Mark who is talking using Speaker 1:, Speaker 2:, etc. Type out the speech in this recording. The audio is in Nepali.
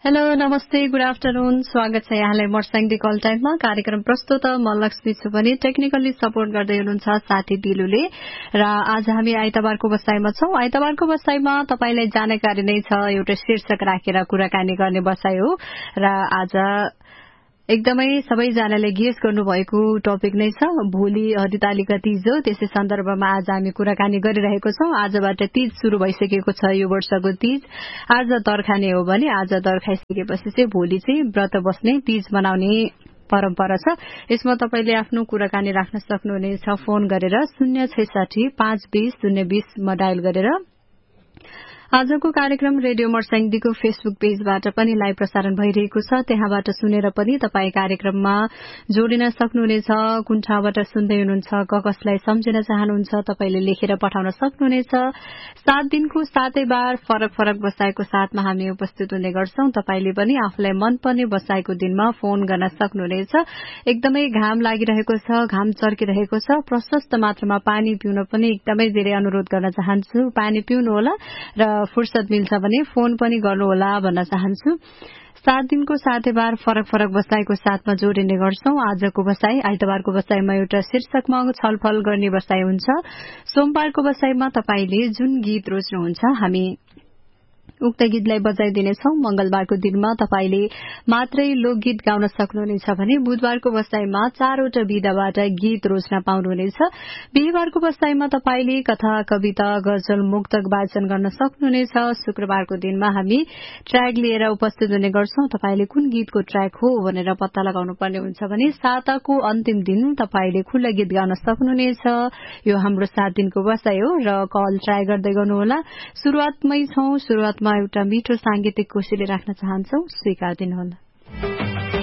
Speaker 1: हेलो नमस्ते गुड आफ्टरनुन स्वागत छ यहाँलाई मर्स्याङदी कल टाइममा कार्यक्रम प्रस्तुत म लक्ष्मी छु पनि टेक्निकली सपोर्ट गर्दै हुनुहुन्छ साथी दिलुले र आज हामी आइतबारको बसाइमा छौं। आइतबारको बसाइमा तपाईलाई जानकारी नै छ एउटा शीर्षक राखेर कुराकानी गर्ने बसाइ हो र आज एकदमै सबैजनाले गेस गर्नुभएको टपिक नै छ भोलि हरितालिका तीज हो। त्यसै सन्दर्भमा आज हामी कुराकानी गरिरहेको छौं। आजबाट तीज शुरू भइसकेको छ। यो वर्षको तीज आज तर्खाने हो भने आज तर्खाइसकेपछि चाहिँ भोलि चाहिँ व्रत बस्ने तीज मनाउने परम्परा छ। यसमा तपाईले आफ्नो कुराकानी राख्न सक्नुहुनेछ फोन गरेर 066 520 020 मा डायल गरेर। आजको कार्यक्रम रेडियो मर्स्याङदीको फेसबुक पेजबाट पनि लाइभ प्रसारण भइरहेको छ। त्यहाँबाट सुनेर पनि तपाई कार्यक्रममा जोडिन सक्नुहुनेछ। कुन ठाउँबाट सुन्दै हुनुहुन्छ, कसलाई सम्झिन चाहनुहुन्छ तपाईले लेखेर पठाउन सक्नुहुनेछ। 7 दिनको 7 बार फरक फरक बसाइको साथमा हामी उपस्थित हुने गर्छौं। तपाईले पनि आफूलाई मनपर्ने बसाइको दिनमा फोन गर्न सक्नुहुनेछ। एकदमै घाम लागिरहेको छ, घाम चर्किरहेको छ। प्रशस्त मात्रामा पानी पिउन पनि एकदमै धेरै अनुरोध गर्न चाहन्छु। पानी पिउनु होला र फुर्सद मिल्छ भने फोन पनि गर्नुहोला भन्न चाहन्छु। 7 दिनको 7 बार फरक फरक बसाइको साथमा जोडिने गर्छौं। आजको बसाई आइतबारको बसाईमा एउटा शीर्षकमा छलफल गर्ने बसाई हुन्छ। सोमबारको बसाईमा तपाईले जुन गीत रोज्नुहुन्छ हामी उक्त गीतलाई बजाइदिनेछौं। मंगलबारको दिनमा तपाईले मात्रै लोकगीत गाउन सक्नुहुनेछ भने बुधबारको बसाईमा 4 वटा विधाबाट गीत रोज्न पाउनुहुनेछ। बिहीबारको बसाईमा तपाईले कथा, कविता, गजल, मुक्तक वाचन गर्न सक्नुहुनेछ। शुक्रबारको दिनमा हामी ट्र्याक लिएर उपस्थित हुने गर्छौं। तपाईले कुन गीतको ट्र्याक हो भनेर पत्ता लगाउनु पर्ने हुन्छ भने साताको अन्तिम दिन तपाईले खुल्ला गीत गाउन सक्नुहुनेछ। यो हाम्रो 7 दिनको बसाई हो र कल ट्राई गर्दै गर्नुहोला। शुरूआतमै छौं। शुरूआतमा एउटा मिठो सांगीतिक कोसेली राख्न चाहन्छौ, स्वीकार दिनुहोला।